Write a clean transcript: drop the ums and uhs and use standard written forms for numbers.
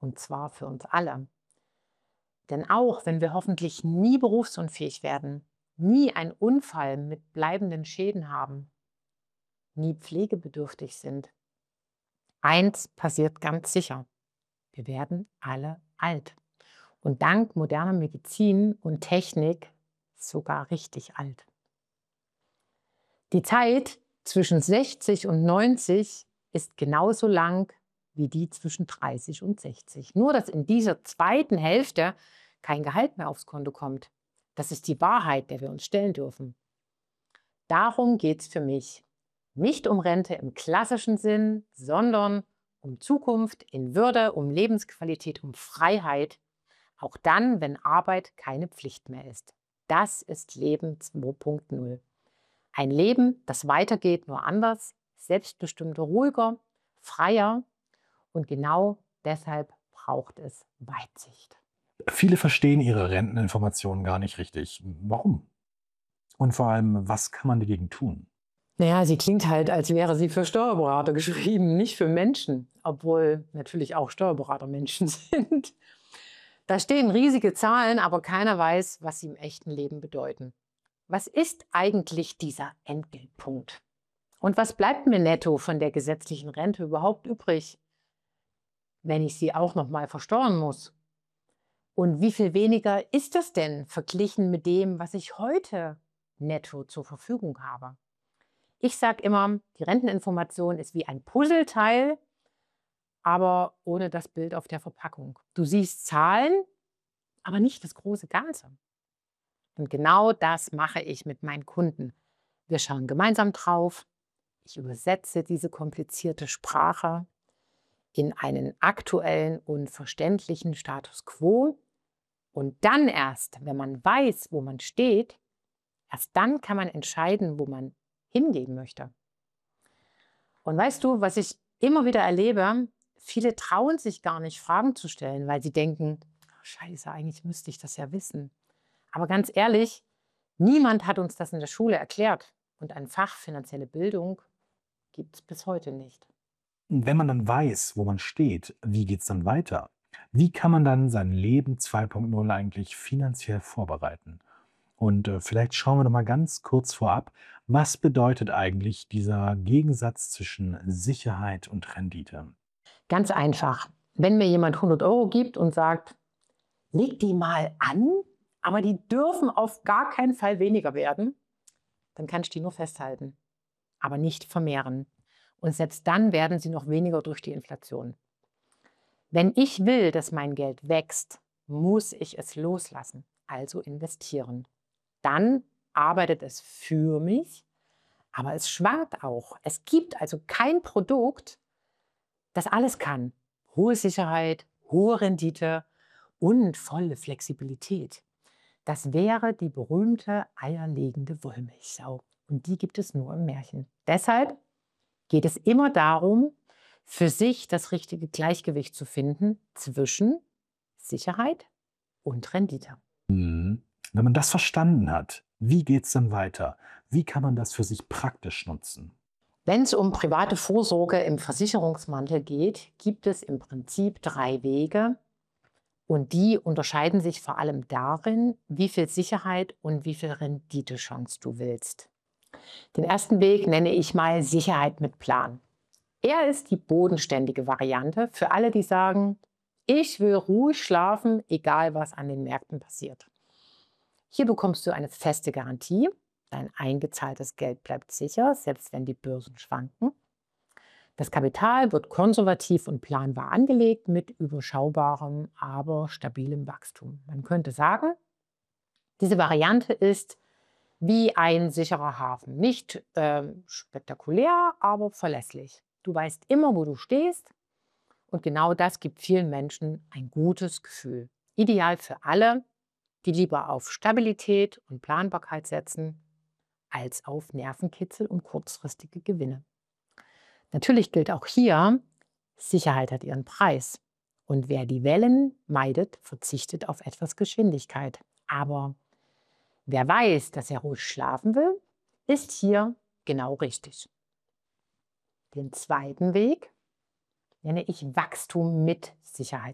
und zwar für uns alle. Denn auch wenn wir hoffentlich nie berufsunfähig werden, nie einen Unfall mit bleibenden Schäden haben, nie pflegebedürftig sind, eins passiert ganz sicher: Wir werden alle alt. Und dank moderner Medizin und Technik sogar richtig alt. Die Zeit zwischen 60 und 90 ist genauso lang wie die zwischen 30 und 60. Nur, dass in dieser zweiten Hälfte kein Gehalt mehr aufs Konto kommt. Das ist die Wahrheit, der wir uns stellen dürfen. Darum geht es für mich. Nicht um Rente im klassischen Sinn, sondern um Zukunft in Würde, um Lebensqualität, um Freiheit. Auch dann, wenn Arbeit keine Pflicht mehr ist. Das ist Leben 2.0. Ein Leben, das weitergeht, nur anders, selbstbestimmter, ruhiger, freier. Und genau deshalb braucht es Weitsicht. Viele verstehen ihre Renteninformationen gar nicht richtig. Warum? Und vor allem, was kann man dagegen tun? Naja, sie klingt halt, als wäre sie für Steuerberater geschrieben, nicht für Menschen, obwohl natürlich auch Steuerberater Menschen sind. Da stehen riesige Zahlen, aber keiner weiß, was sie im echten Leben bedeuten. Was ist eigentlich dieser Entgeltpunkt? Und was bleibt mir netto von der gesetzlichen Rente überhaupt übrig, wenn ich sie auch noch mal versteuern muss? Und wie viel weniger ist das denn verglichen mit dem, was ich heute netto zur Verfügung habe? Ich sage immer, die Renteninformation ist wie ein Puzzleteil, aber ohne das Bild auf der Verpackung. Du siehst Zahlen, aber nicht das große Ganze. Und genau das mache ich mit meinen Kunden. Wir schauen gemeinsam drauf. Ich übersetze diese komplizierte Sprache in einen aktuellen und verständlichen Status quo. Und dann erst, wenn man weiß, wo man steht, erst dann kann man entscheiden, wo man hingehen möchte. Und weißt du, was ich immer wieder erlebe? Viele trauen sich gar nicht, Fragen zu stellen, weil sie denken: "Oh, Scheiße, eigentlich müsste ich das ja wissen." Aber ganz ehrlich, niemand hat uns das in der Schule erklärt. Und ein Fach finanzielle Bildung gibt es bis heute nicht. Wenn man dann weiß, wo man steht, wie geht's dann weiter? Wie kann man dann sein Leben 2.0 eigentlich finanziell vorbereiten? Und vielleicht schauen wir noch mal ganz kurz vorab, was bedeutet eigentlich dieser Gegensatz zwischen Sicherheit und Rendite? Ganz einfach. Wenn mir jemand 100 € gibt und sagt: "Leg die mal an, aber die dürfen auf gar keinen Fall weniger werden", dann kann ich die nur festhalten, aber nicht vermehren. Und selbst dann werden sie noch weniger durch die Inflation. Wenn ich will, dass mein Geld wächst, muss ich es loslassen, also investieren. Dann arbeitet es für mich, aber es schwankt auch. Es gibt also kein Produkt, das alles kann. Hohe Sicherheit, hohe Rendite und volle Flexibilität. Das wäre die berühmte eierlegende Wollmilchsau. Und die gibt es nur im Märchen. Deshalb geht es immer darum, für sich das richtige Gleichgewicht zu finden zwischen Sicherheit und Rendite. Mhm. Wenn man das verstanden hat, wie geht's dann weiter? Wie kann man das für sich praktisch nutzen? Wenn es um private Vorsorge im Versicherungsmantel geht, gibt es im Prinzip 3 Wege. Und die unterscheiden sich vor allem darin, wie viel Sicherheit und wie viel Renditechance du willst. Den ersten Weg nenne ich mal Sicherheit mit Plan. Er ist die bodenständige Variante für alle, die sagen: "Ich will ruhig schlafen, egal was an den Märkten passiert." Hier bekommst du eine feste Garantie. Dein eingezahltes Geld bleibt sicher, selbst wenn die Börsen schwanken. Das Kapital wird konservativ und planbar angelegt mit überschaubarem, aber stabilem Wachstum. Man könnte sagen, diese Variante ist wie ein sicherer Hafen. Nicht spektakulär, aber verlässlich. Du weißt immer, wo du stehst, und genau das gibt vielen Menschen ein gutes Gefühl. Ideal für alle, die lieber auf Stabilität und Planbarkeit setzen, als auf Nervenkitzel und kurzfristige Gewinne. Natürlich gilt auch hier: Sicherheit hat ihren Preis. Und wer die Wellen meidet, verzichtet auf etwas Geschwindigkeit. Aber wer weiß, dass er ruhig schlafen will, ist hier genau richtig. Den zweiten Weg nenne ich Wachstum mit Sicherheit.